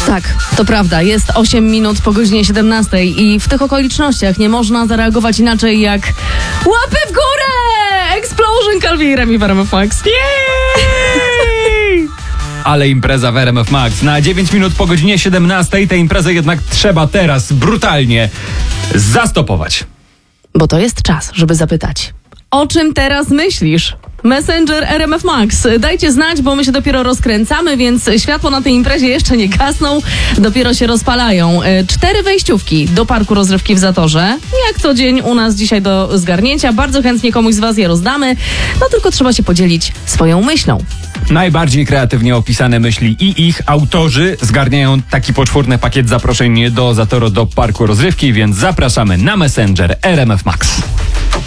Tak, to prawda. Jest 8 minut po godzinie 17 i w tych okolicznościach nie można zareagować inaczej jak łapy w górę! Explosion Calvi i Remi w RMF Max. Jej! Ale impreza w RMF Max. Na 9 minut po godzinie 17 tę imprezę jednak trzeba teraz brutalnie zastopować. Bo to jest czas, żeby zapytać. O czym teraz myślisz? Messenger RMF Max. Dajcie znać, bo my się dopiero rozkręcamy, więc światło na tej imprezie jeszcze nie gasną, dopiero się rozpalają. 4 wejściówki do parku rozrywki w Zatorze. Jak co dzień u nas dzisiaj do zgarnięcia. Bardzo chętnie komuś z was je rozdamy. No tylko trzeba się podzielić swoją myślą. Najbardziej kreatywnie opisane myśli i ich autorzy zgarniają taki poczwórny pakiet zaproszeń do Zatoru do parku rozrywki, więc zapraszamy na Messenger RMF Max.